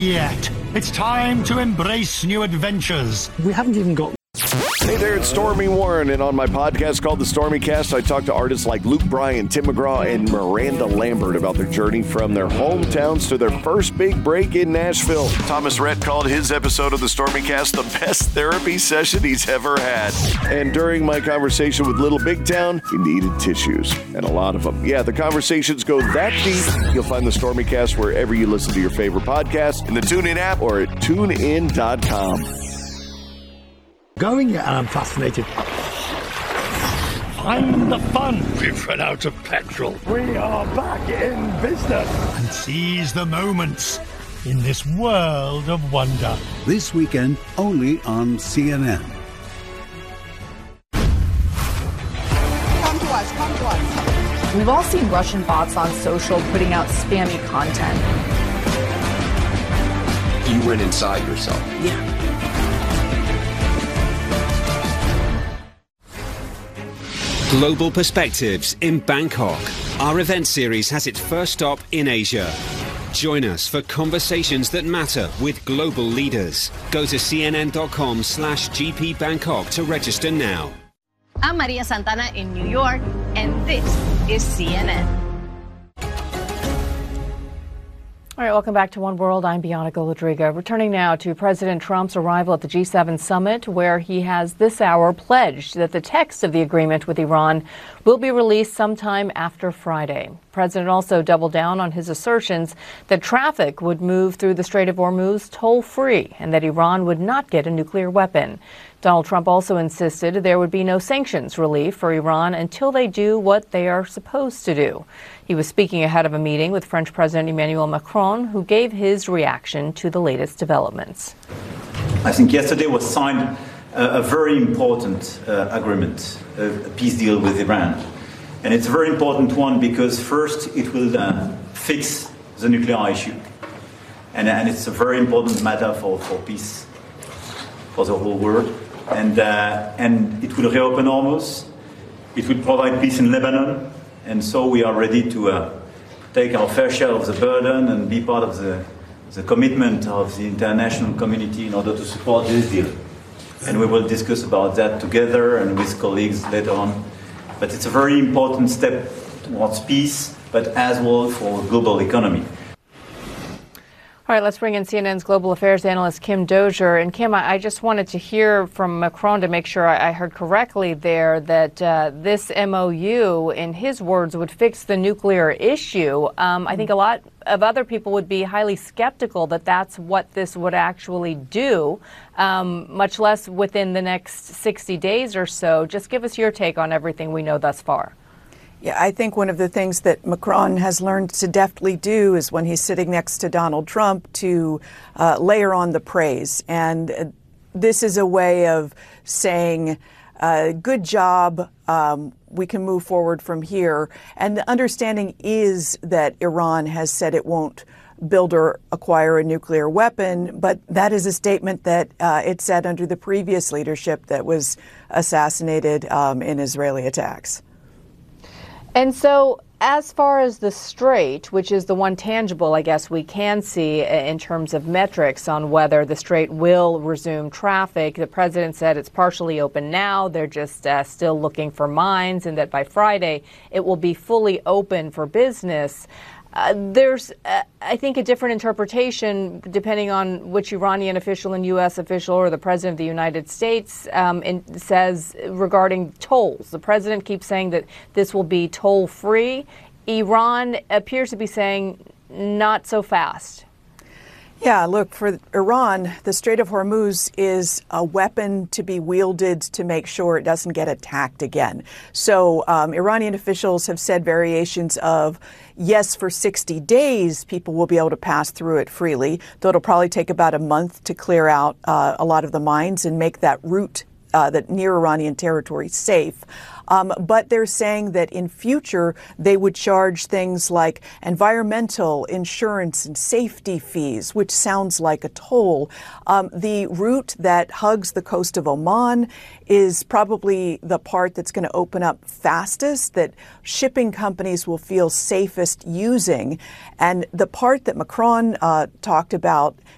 Yet. It's time to embrace new adventures. We haven't even got... Hey there, it's Stormy Warren, and on my podcast called The Stormy Cast, I talk to artists like Luke Bryan, Tim McGraw, and Miranda Lambert about their journey from their hometowns to their first big break in Nashville. Thomas Rhett called his episode of The Stormy Cast the best therapy session he's ever had. And during my conversation with Little Big Town, he needed tissues, and a lot of them. Yeah, the conversations go that deep. You'll find The Stormy Cast wherever you listen to your favorite podcast, in the TuneIn app or at tunein.com. Going, and I'm fascinated. Find the fun. We've run out of petrol. We are back in business. And seize the moments in this world of wonder. This weekend, only on CNN. Come to us. We've all seen Russian bots on social putting out spammy content. You went inside yourself. Yeah. Global Perspectives in Bangkok. Our event series has its first stop in Asia. Join us for conversations that matter with global leaders. Go to cnn.com/GP Bangkok to register now. I'm Maria Santana in New York, and this is CNN. All right, welcome back to One World. I'm Bianca Ladriga. Returning now to President Trump's arrival at the G7 summit, where he has this hour pledged that the text of the agreement with Iran will be released sometime after Friday. The president also doubled down on his assertions that traffic would move through the Strait of Hormuz toll-free and that Iran would not get a nuclear weapon. Donald Trump also insisted there would be no sanctions relief for Iran until they do what they are supposed to do. He was speaking ahead of a meeting with French President Emmanuel Macron, who gave his reaction to the latest developments. I think yesterday was signed a very important agreement, a peace deal with Iran. And it's a very important one because first it will fix the nuclear issue. And it's a very important matter for peace for the whole world. And it will reopen Hormuz. It will provide peace in Lebanon. And so we are ready to take our fair share of the burden and be part of the commitment of the international community in order to support this deal. And we will discuss about that together and with colleagues later on. But it's a very important step towards peace, but as well for the global economy. All right, let's bring in CNN's global affairs analyst, Kim Dozier. And Kim, I just wanted to hear from Macron to make sure I heard correctly there that this MOU, in his words, would fix the nuclear issue. I think a lot of other people would be highly skeptical that that's what this would actually do, much less within the next 60 days or so. Just give us your take on everything we know thus far. Yeah, I think one of the things that Macron has learned to deftly do is when he's sitting next to Donald Trump to layer on the praise. And this is a way of saying, good job, we can move forward from here. And the understanding is that Iran has said it won't build or acquire a nuclear weapon, but that is a statement that it said under the previous leadership that was assassinated in Israeli attacks. And so as far as the Strait, which is the one tangible, I guess, we can see in terms of metrics on whether the Strait will resume traffic, the president said it's partially open now. They're just still looking for mines, and that by Friday it will be fully open for business. There's, I think, a different interpretation depending on which Iranian official and U.S. official or the president of the United States says regarding tolls. The president keeps saying that this will be toll-free. Iran appears to be saying not so fast. Yeah, look, for Iran, the Strait of Hormuz is a weapon to be wielded to make sure it doesn't get attacked again. So Iranian officials have said variations of, yes, for 60 days, people will be able to pass through it freely, though it'll probably take about a month to clear out a lot of the mines and make that route that near Iranian territory safe. But they're saying that in future, they would charge things like environmental, insurance, and safety fees, which sounds like a toll. The route that hugs the coast of Oman is probably the part that's going to open up fastest, that shipping companies will feel safest using. And the part that Macron talked about